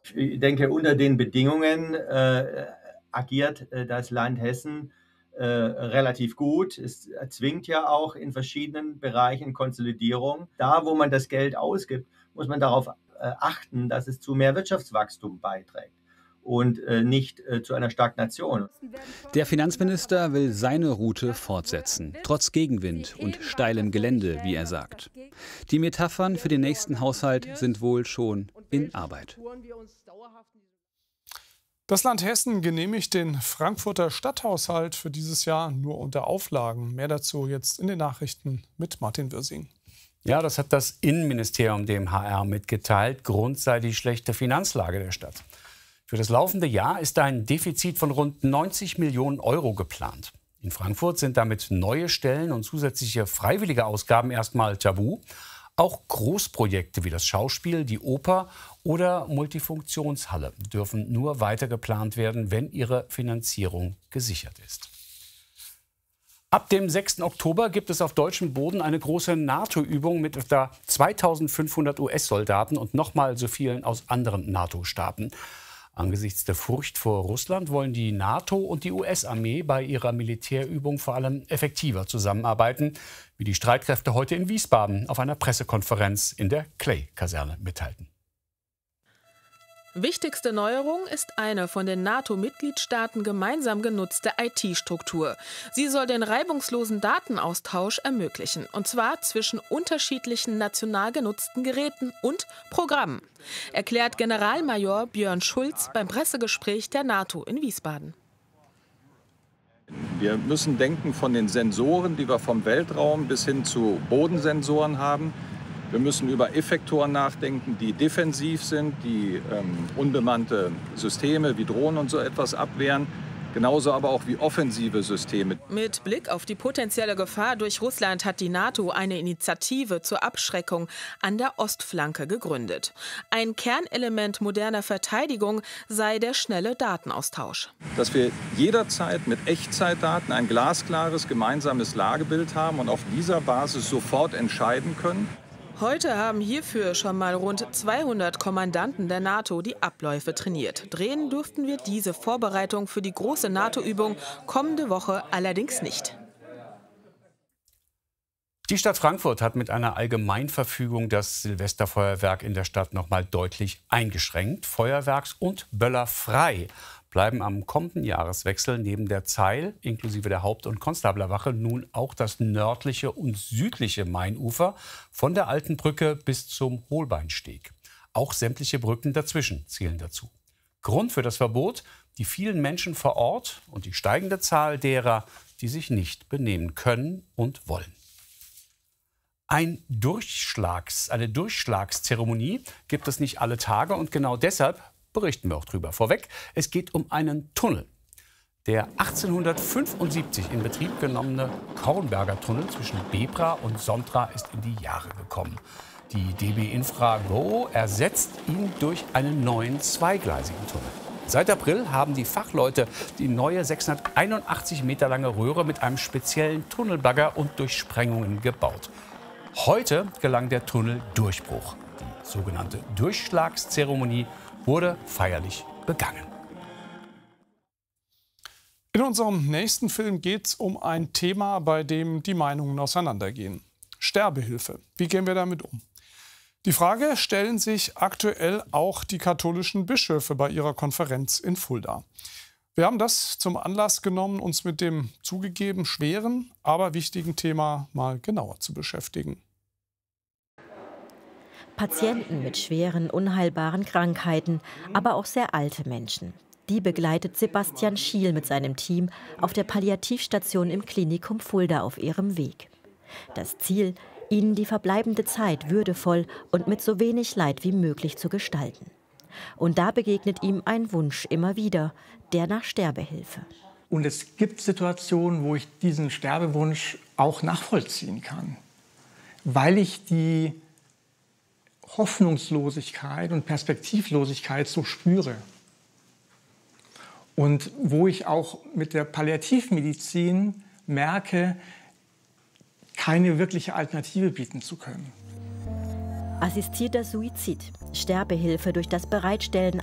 Ich denke, unter den Bedingungen agiert das Land Hessen relativ gut. Es erzwingt ja auch in verschiedenen Bereichen Konsolidierung. Da, wo man das Geld ausgibt, muss man darauf achten, dass es zu mehr Wirtschaftswachstum beiträgt und nicht zu einer Stagnation. Der Finanzminister will seine Route fortsetzen, trotz Gegenwind und steilem Gelände, wie er sagt. Die Metaphern für den nächsten Haushalt sind wohl schon in Arbeit. Das Land Hessen genehmigt den Frankfurter Stadthaushalt für dieses Jahr nur unter Auflagen. Mehr dazu jetzt in den Nachrichten mit Martin Wirsing. Ja, das hat das Innenministerium dem HR mitgeteilt. Grund sei die schlechte Finanzlage der Stadt. Für das laufende Jahr ist ein Defizit von rund 90 Millionen Euro geplant. In Frankfurt sind damit neue Stellen und zusätzliche freiwillige Ausgaben erstmal tabu. Auch Großprojekte wie das Schauspiel, die Oper oder Multifunktionshalle dürfen nur weiter geplant werden, wenn ihre Finanzierung gesichert ist. Ab dem 6. Oktober gibt es auf deutschem Boden eine große NATO-Übung mit etwa 2500 US-Soldaten und nochmal so vielen aus anderen NATO-Staaten. Angesichts der Furcht vor Russland wollen die NATO und die US-Armee bei ihrer Militärübung vor allem effektiver zusammenarbeiten, wie die Streitkräfte heute in Wiesbaden auf einer Pressekonferenz in der Clay-Kaserne mitteilten. Wichtigste Neuerung ist eine von den NATO-Mitgliedstaaten gemeinsam genutzte IT-Struktur. Sie soll den reibungslosen Datenaustausch ermöglichen, und zwar zwischen unterschiedlichen national genutzten Geräten und Programmen, erklärt Generalmajor Björn Schulz beim Pressegespräch der NATO in Wiesbaden. Wir müssen denken von den Sensoren, die wir vom Weltraum bis hin zu Bodensensoren haben. Wir müssen über Effektoren nachdenken, die defensiv sind, die unbemannte Systeme wie Drohnen und so etwas abwehren. Genauso aber auch wie offensive Systeme. Mit Blick auf die potenzielle Gefahr durch Russland hat die NATO eine Initiative zur Abschreckung an der Ostflanke gegründet. Ein Kernelement moderner Verteidigung sei der schnelle Datenaustausch. Dass wir jederzeit mit Echtzeitdaten ein glasklares gemeinsames Lagebild haben und auf dieser Basis sofort entscheiden können. Heute haben hierfür schon mal rund 200 Kommandanten der NATO die Abläufe trainiert. Drehen durften wir diese Vorbereitung für die große NATO-Übung kommende Woche allerdings nicht. Die Stadt Frankfurt hat mit einer Allgemeinverfügung das Silvesterfeuerwerk in der Stadt noch mal deutlich eingeschränkt. Feuerwerks- und Böller frei bleiben am kommenden Jahreswechsel neben der Zeil inklusive der Haupt- und Konstablerwache nun auch das nördliche und südliche Mainufer von der Alten Brücke bis zum Holbeinsteg. Auch sämtliche Brücken dazwischen zählen dazu. Grund für das Verbot: die vielen Menschen vor Ort und die steigende Zahl derer, die sich nicht benehmen können und wollen. Eine Durchschlagszeremonie gibt es nicht alle Tage und genau deshalb berichten wir auch drüber. Vorweg, es geht um einen Tunnel. Der 1875 in Betrieb genommene Kornberger Tunnel zwischen Bebra und Sontra ist in die Jahre gekommen. Die DB Infra Go ersetzt ihn durch einen neuen zweigleisigen Tunnel. Seit April haben die Fachleute die neue 681 Meter lange Röhre mit einem speziellen Tunnelbagger und Durchsprengungen gebaut. Heute gelang der Tunneldurchbruch. Die sogenannte Durchschlagszeremonie wurde feierlich begangen. In unserem nächsten Film geht es um ein Thema, bei dem die Meinungen auseinandergehen. Sterbehilfe. Wie gehen wir damit um? Die Frage stellen sich aktuell auch die katholischen Bischöfe bei ihrer Konferenz in Fulda. Wir haben das zum Anlass genommen, uns mit dem zugegeben schweren, aber wichtigen Thema mal genauer zu beschäftigen. Patienten mit schweren, unheilbaren Krankheiten, aber auch sehr alte Menschen. Die begleitet Sebastian Schiel mit seinem Team auf der Palliativstation im Klinikum Fulda auf ihrem Weg. Das Ziel: ihnen die verbleibende Zeit würdevoll und mit so wenig Leid wie möglich zu gestalten. Und da begegnet ihm ein Wunsch immer wieder, der nach Sterbehilfe. Und es gibt Situationen, wo ich diesen Sterbewunsch auch nachvollziehen kann, weil ich die Hoffnungslosigkeit und Perspektivlosigkeit so spüre. Und wo ich auch mit der Palliativmedizin merke, keine wirkliche Alternative bieten zu können. Assistierter Suizid, Sterbehilfe durch das Bereitstellen